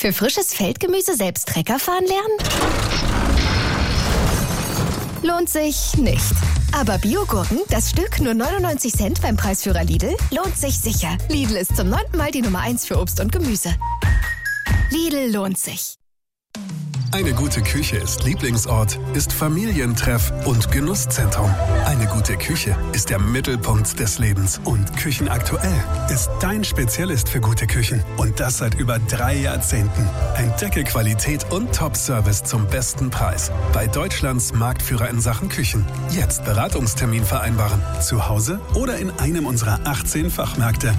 Für frisches Feldgemüse selbst Trecker fahren lernen? Lohnt sich nicht. Aber Biogurken, das Stück nur 99 Cent beim Preisführer Lidl, lohnt sich sicher. Lidl ist zum 9. Mal die Nummer 1 für Obst und Gemüse. Lidl lohnt sich. Eine gute Küche ist Lieblingsort, ist Familientreff und Genusszentrum. Eine gute Küche ist der Mittelpunkt des Lebens. Und Küchenaktuell ist dein Spezialist für gute Küchen. Und das seit über 3 Jahrzehnten. Entdecke Qualität und Top-Service zum besten Preis. Bei Deutschlands Marktführer in Sachen Küchen. Jetzt Beratungstermin vereinbaren. Zu Hause oder in einem unserer 18 Fachmärkte.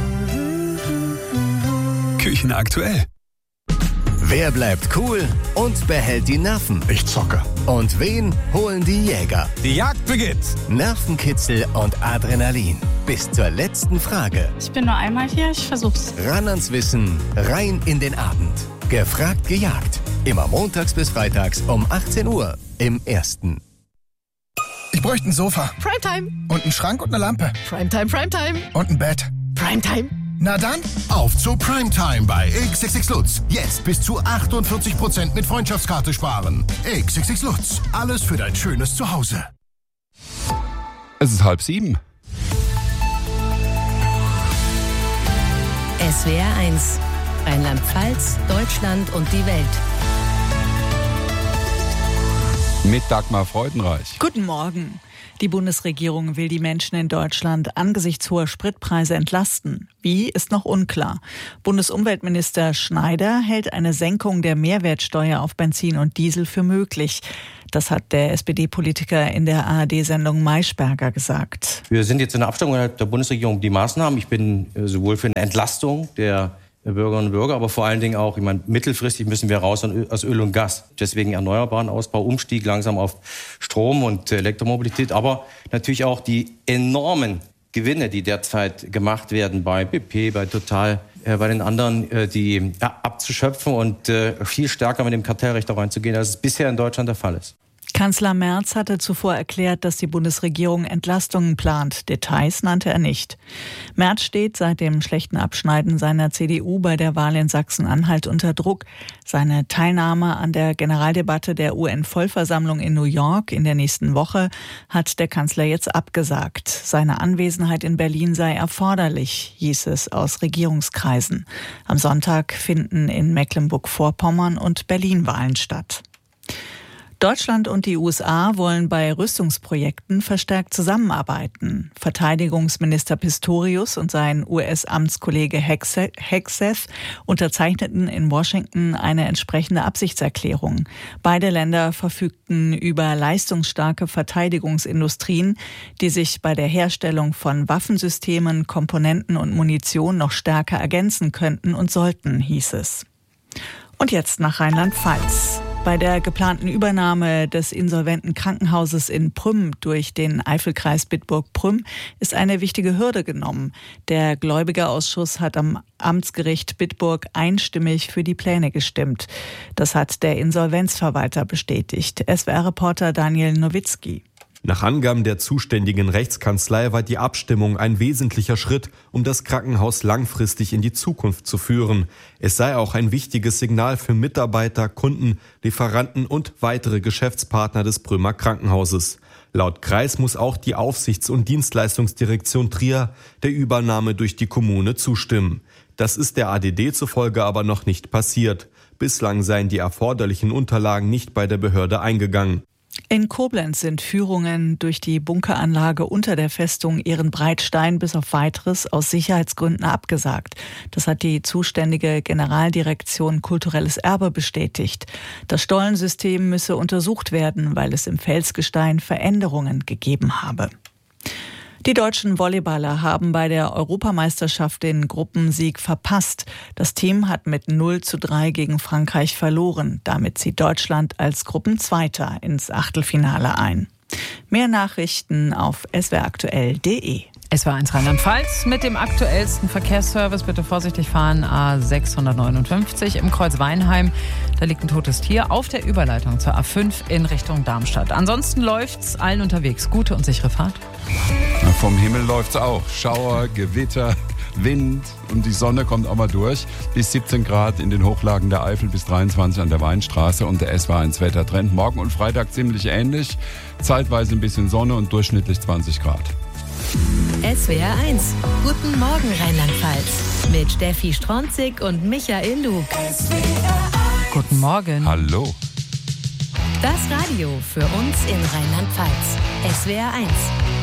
Küchenaktuell. Wer bleibt cool und behält die Nerven? Ich zocke. Und wen holen die Jäger? Die Jagd beginnt. Nervenkitzel und Adrenalin. Bis zur letzten Frage. Ich bin nur einmal hier, ich versuch's. Ran ans Wissen, rein in den Abend. Gefragt, gejagt. Immer montags bis freitags um 18 Uhr im Ersten. Ich bräuchte ein Sofa. Primetime. Und einen Schrank und eine Lampe. Primetime, Primetime. Und ein Bett. Primetime. Na dann, auf zu Primetime bei XXX Lutz. Jetzt bis zu 48% mit Freundschaftskarte sparen. XXX Lutz. Alles für dein schönes Zuhause. Es ist 6:30. SWR 1. Rheinland-Pfalz, Deutschland und die Welt. Mit Dagmar Freudenreich. Guten Morgen. Die Bundesregierung will die Menschen in Deutschland angesichts hoher Spritpreise entlasten. Wie, ist noch unklar. Bundesumweltminister Schneider hält eine Senkung der Mehrwertsteuer auf Benzin und Diesel für möglich. Das hat der SPD-Politiker in der ARD-Sendung Maischberger gesagt. Wir sind jetzt in der Abstimmung der Bundesregierung über die Maßnahmen. Ich bin sowohl für eine Entlastung der Bürgerinnen und Bürger, aber vor allen Dingen auch, mittelfristig müssen wir raus aus Öl und Gas. Deswegen erneuerbaren Ausbau, Umstieg langsam auf Strom und Elektromobilität, aber natürlich auch die enormen Gewinne, die derzeit gemacht werden bei BP, bei Total, bei den anderen, die abzuschöpfen und viel stärker mit dem Kartellrecht auch reinzugehen, als es bisher in Deutschland der Fall ist. Kanzler Merz hatte zuvor erklärt, dass die Bundesregierung Entlastungen plant. Details nannte er nicht. Merz steht seit dem schlechten Abschneiden seiner CDU bei der Wahl in Sachsen-Anhalt unter Druck. Seine Teilnahme an der Generaldebatte der UN-Vollversammlung in New York in der nächsten Woche hat der Kanzler jetzt abgesagt. Seine Anwesenheit in Berlin sei erforderlich, hieß es aus Regierungskreisen. Am Sonntag finden in Mecklenburg-Vorpommern und Berlin Wahlen statt. Deutschland und die USA wollen bei Rüstungsprojekten verstärkt zusammenarbeiten. Verteidigungsminister Pistorius und sein US-Amtskollege Hegseth unterzeichneten in Washington eine entsprechende Absichtserklärung. Beide Länder verfügten über leistungsstarke Verteidigungsindustrien, die sich bei der Herstellung von Waffensystemen, Komponenten und Munition noch stärker ergänzen könnten und sollten, hieß es. Und jetzt nach Rheinland-Pfalz. Bei der geplanten Übernahme des insolventen Krankenhauses in Prüm durch den Eifelkreis Bitburg-Prüm ist eine wichtige Hürde genommen. Der Gläubigerausschuss hat am Amtsgericht Bitburg einstimmig für die Pläne gestimmt. Das hat der Insolvenzverwalter bestätigt. SWR-Reporter Daniel Nowitzki. Nach Angaben der zuständigen Rechtskanzlei war die Abstimmung ein wesentlicher Schritt, um das Krankenhaus langfristig in die Zukunft zu führen. Es sei auch ein wichtiges Signal für Mitarbeiter, Kunden, Lieferanten und weitere Geschäftspartner des Prümer Krankenhauses. Laut Kreis muss auch die Aufsichts- und Dienstleistungsdirektion Trier der Übernahme durch die Kommune zustimmen. Das ist der ADD zufolge aber noch nicht passiert. Bislang seien die erforderlichen Unterlagen nicht bei der Behörde eingegangen. In Koblenz sind Führungen durch die Bunkeranlage unter der Festung Ehrenbreitstein bis auf Weiteres aus Sicherheitsgründen abgesagt. Das hat die zuständige Generaldirektion Kulturelles Erbe bestätigt. Das Stollensystem müsse untersucht werden, weil es im Felsgestein Veränderungen gegeben habe. Die deutschen Volleyballer haben bei der Europameisterschaft den Gruppensieg verpasst. Das Team hat mit 0:3 gegen Frankreich verloren. Damit zieht Deutschland als Gruppenzweiter ins Achtelfinale ein. Mehr Nachrichten auf swraktuell.de. SWR1 Rheinland-Pfalz mit dem aktuellsten Verkehrsservice. Bitte vorsichtig fahren, A659 im Kreuz Weinheim. Da liegt ein totes Tier auf der Überleitung zur A5 in Richtung Darmstadt. Ansonsten läuft's allen unterwegs. Gute und sichere Fahrt. Vom Himmel läuft's auch. Schauer, Gewitter, ist Wind und die Sonne kommt auch mal durch. Bis 17 Grad in den Hochlagen der Eifel, bis 23 an der Weinstraße und der S-Wettertrend. Morgen und Freitag ziemlich ähnlich. Zeitweise ein bisschen Sonne und durchschnittlich 20 Grad. SWR 1. Guten Morgen Rheinland-Pfalz. Mit Steffi Stronzig und Michael Lug. Guten Morgen. Hallo. Das Radio für uns in Rheinland-Pfalz. SWR 1.